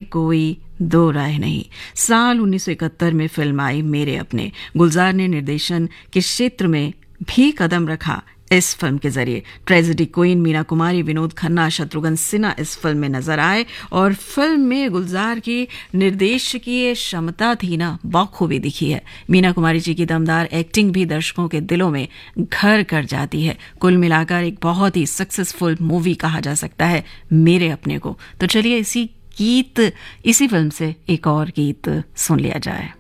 कोई दो राय नहीं। साल 1971 में फिल्म आई मेरे अपने। गुलजार ने निर्देशन के क्षेत्र में भी कदम रखा। इस फिल्म के जरिए ट्रेजेडी क्वीन मीना कुमारी, विनोद खन्ना, शत्रुघ्न सिन्हा इस फिल्म में नजर आए और फिल्म में गुलजार की निर्देशकीय क्षमता थी ना, बखूबी दिखी है। मीना कुमारी जी की दमदार एक्टिंग भी दर्शकों के दिलों में घर कर जाती है। कुल मिलाकर एक बहुत ही सक्सेसफुल मूवी कहा जा सकता है मेरे अपने को। तो चलिए इसी फिल्म से एक और गीत सुन लिया जाए।